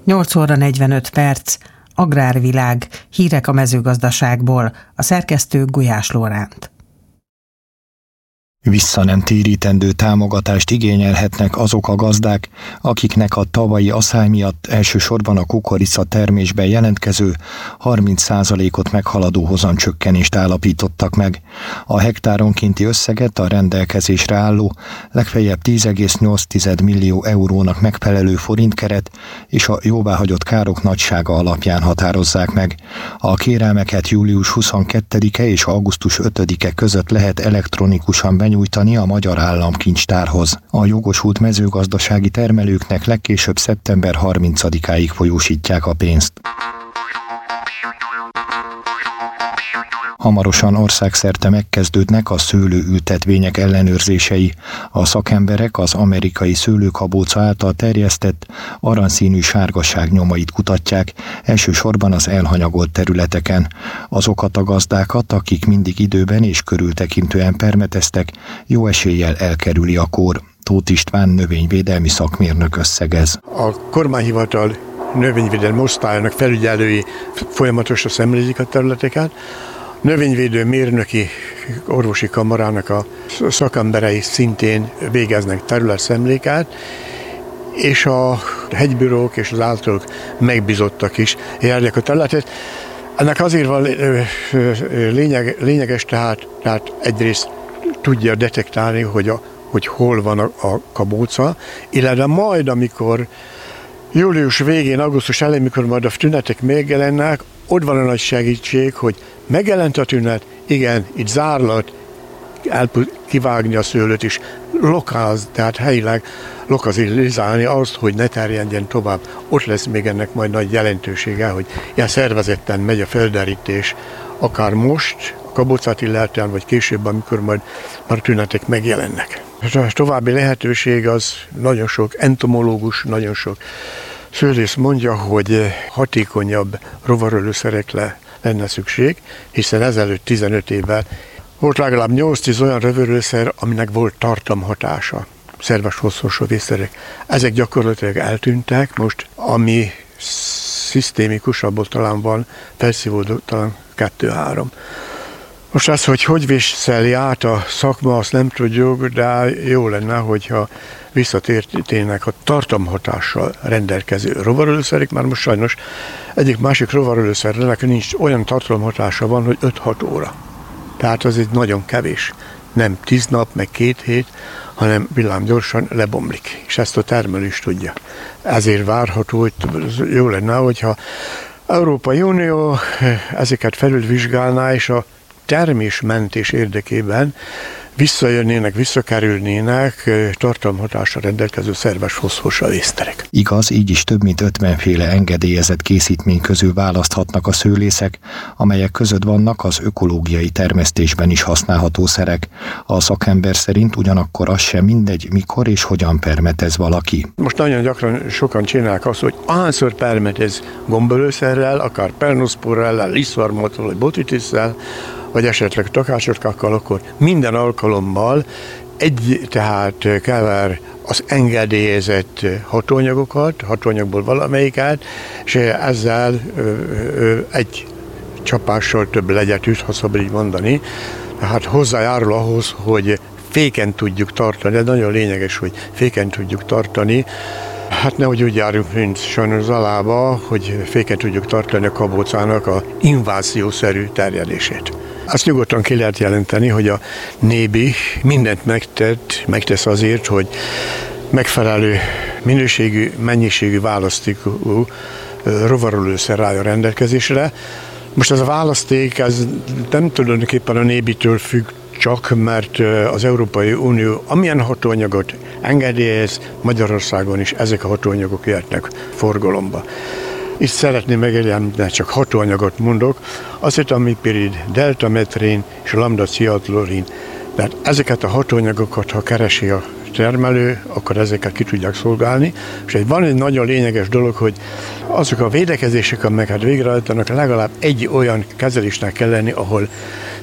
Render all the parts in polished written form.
8 óra 45 perc, Agrárvilág, hírek a mezőgazdaságból, a szerkesztő Gulyás Lóránt. Vissza nem térítendő támogatást igényelhetnek azok a gazdák, akiknek a tavalyi aszály miatt elsősorban a kukorica termésben jelentkező 30%-ot meghaladó hozamcsökkenést állapítottak meg. A hektáronkénti összeget a rendelkezésre álló, legfeljebb 10,8 millió eurónak megfelelő forintkeret és a jóváhagyott károk nagysága alapján határozzák meg. A kérelmeket július 22-e és augusztus 5-e között lehet elektronikusan benyújtani a Magyar Államkincstárhoz. A jogosult mezőgazdasági termelőknek legkésőbb szeptember 30-áig folyósítják a pénzt. Hamarosan országszerte megkezdődnek a szőlőültetvények ellenőrzései. A szakemberek az amerikai szőlőkabóca által terjesztett aranyszínű sárgaság nyomait kutatják, elsősorban az elhanyagolt területeken. Azokat a gazdákat, akik mindig időben és körültekintően permeteztek, jó eséllyel elkerüli a kór. Tóth István növényvédelmi szakmérnök összegez. A kormányhivatal növényvédelmi osztályának felügyelői folyamatosan szemlézik a területeket. Növényvédő mérnöki orvosi kamarának a szakemberei szintén végeznek területszemléket, és a hegybírók és az általuk megbízottak is járják a területet. Ennek azért van lényeges, tehát egyrészt tudja detektálni, hogy hol van a kabóca, illetve majd, amikor július végén, augusztus elején, mikor majd a tünetek megjelennek, ott van a nagy segítség, hogy megjelent a tünet, igen, itt zárlat, kivágni a szőlőt is, tehát helyileg lokalizálni azt, hogy ne terjedjen tovább. Ott lesz még ennek majd nagy jelentősége, hogy ilyen szervezetten megy a felderítés, akár most, a kabócát illetően, vagy később, amikor majd már tünetek megjelennek. A további lehetőség az nagyon sok entomológus, nagyon sok szőlész mondja, hogy hatékonyabb rovarölőszerekre lenne szükség, hiszen ezelőtt 15 évvel volt legalább 8-10 olyan rovarölőszer, aminek volt tartalomhatása, szerves hosszosú vészerek. Ezek gyakorlatilag eltűntek, most ami szisztémikusabbból talán van, felszívódó talán 2-3. Most az, hogy vészeli át a szakma, azt nem tudjuk, de jó lenne, hogyha visszatérnének a tartalomhatással rendelkező rovarölőszerek, már most sajnos egyik másik rovarölőszernek nincs olyan tartalomhatása van, hogy 5-6 óra. Tehát az egy nagyon kevés. Nem 10 nap, meg 2 hét, hanem villámgyorsan lebomlik. És ezt a termelő is tudja. Ezért várható, hogy jó lenne, hogyha Európai Unió ezeket felülvizsgálná, és a termésmentés érdekében visszakerülnének tartalomhatásra rendelkező szerves hosszúsav észterek. Igaz, így is több mint 50 féle engedélyezett készítmény közül választhatnak a szőlészek, amelyek között vannak az ökológiai termesztésben is használható szerek. A szakember szerint ugyanakkor az sem mindegy, mikor és hogyan permetez valaki. Most nagyon gyakran sokan csinálják azt, hogy ahányszor permetez gombölőszerrel, akár pernoszporrel, liszvarmottal vagy botitisszel, vagy esetleg takácsotkákkal, akkor minden alkalommal tehát kever az engedélyezett hatóanyagból valamelyiket, és ezzel egy csapással több legyet üt, ha szabad így mondani. Tehát hozzájárul ahhoz, hogy féken tudjuk tartani, de nagyon lényeges, hogy féken tudjuk tartani. Hát nehogy úgy járjunk, mint sajnos Zalába, hogy féken tudjuk tartani a kabócának a inváziószerű terjedését. Azt nyugodtan ki lehet jelenteni, hogy a NÉBI mindent megtesz azért, hogy megfelelő minőségű, mennyiségű választékú rovarölőszer álljon rendelkezésre. Most ez a választék, ez nem tulajdonképpen a NÉBI-től függ csak, mert az Európai Unió amilyen hatóanyagot engedélyez, Magyarországon is ezek a hatóanyagok jöhetnek forgalomba. Itt szeretném megjelenni, csak hatóanyagot mondok, acetamiprid, deltametrin és lambda-ciatlorin. Tehát ezeket a hatóanyagokat, ha keresi a termelő, akkor ezeket ki tudják szolgálni. És van egy nagyon lényeges dolog, hogy azok a védekezések, amelyeket végrehajtanak, legalább egy olyan kezelésnek kell lenni, ahol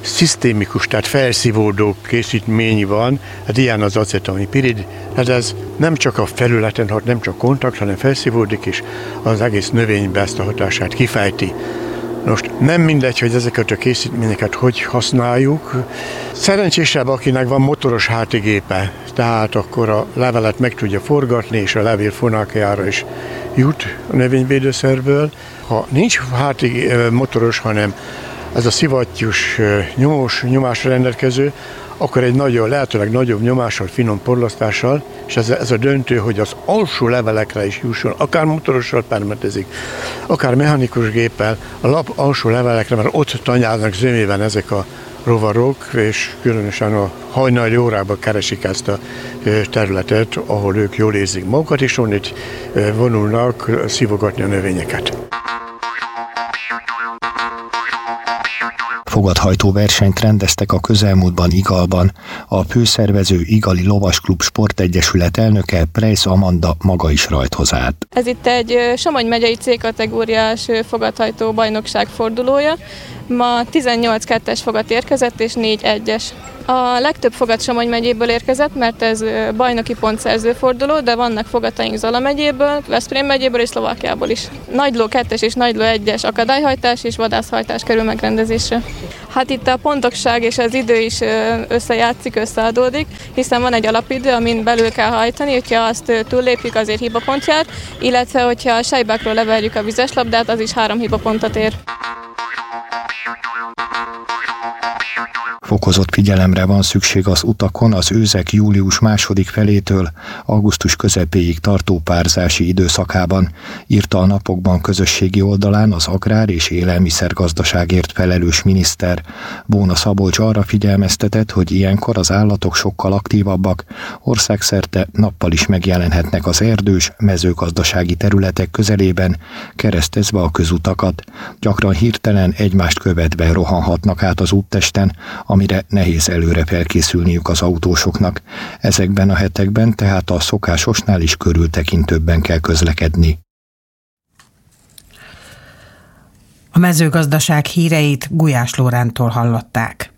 szisztémikus, tehát felszívódó készítmény van, hát ilyen az acetamipirid, hát ez nem csak a felületen hat, nem csak kontakt, hanem felszívódik, és az egész növénybe ezt a hatását kifejti. Most nem mindegy, hogy ezeket a készítményeket hogy használjuk. Szerencsésebb, akinek van motoros hátigépe, tehát akkor a levelet meg tudja forgatni, és a levél fonákjára is jut a növényvédőszerből. Ha nincs motoros, hanem ez a szivattyús nyomásra rendelkező, akkor egy lehetőleg nagyobb nyomással, finom porlasztással, és ez a döntő, hogy az alsó levelekre is jusson, akár motorossal permetezik, akár mechanikus géppel, a lap alsó levelekre, mert ott tanyáznak zömében ezek a rovarok, és különösen a hajnali órában keresik ezt a területet, ahol ők jól érzik magukat, és onnit vonulnak szívogatni a növényeket. Fogadhajtó versenyt rendeztek a közelmúltban Igalban. A főszervező Igali Lovasklub Sportegyesület elnöke Preis Amanda maga is rajthoz állt. Ez itt egy Somogy megyei C-kategóriás fogadhajtó bajnokság fordulója. Ma 18 2-es fogat érkezett és 4 1-es. A legtöbb fogat Somogy megyéből érkezett, mert ez bajnoki pontszerző forduló, de vannak fogataink Zala megyéből, Veszprém megyéből és Szlovákiából is. Nagyló 2-es és Nagyló 1-es akadályhajtás és vadászhajtás kerül megrendezésre. Hát itt a pontokság és az idő is összeadódik, hiszen van egy alapidő, amin belül kell hajtani, hogyha azt túllépjük, azért hibapont jár, illetve hogyha a sejbákról leverjük a vizes labdát, az is 3 hibapontot ér. Fokozott figyelemre van szükség az utakon az őzek július második felétől augusztus közepéig tartó párzási időszakában, írta a napokban közösségi oldalán az agrár- és élelmiszergazdaságért felelős miniszter. Bóna Szabolcs arra figyelmeztetett, hogy ilyenkor az állatok sokkal aktívabbak, országszerte nappal is megjelenhetnek az erdős, mezőgazdasági területek közelében, keresztezve a közutakat. Gyakran hirtelen egymást követve rohanhatnak át az úttesten, amire nehéz előre felkészülniük az autósoknak. Ezekben a hetekben tehát a szokásosnál is körültekintőbben kell közlekedni. A mezőgazdaság híreit Gulyás Lórántól hallották.